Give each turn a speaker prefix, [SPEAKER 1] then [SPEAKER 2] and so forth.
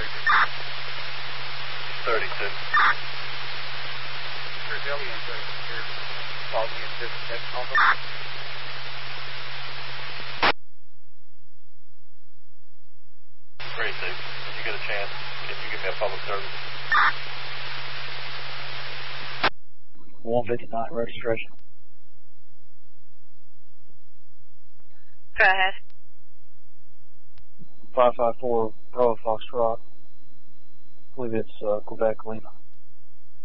[SPEAKER 1] 32.
[SPEAKER 2] Brazilian, here. Called me and said, Alpha.
[SPEAKER 1] 32. If you get a chance, can you give me a public service?
[SPEAKER 3] 159 registration.
[SPEAKER 4] Go ahead.
[SPEAKER 3] 554 Bravo Foxtrot. I believe it's Quebec, Lima.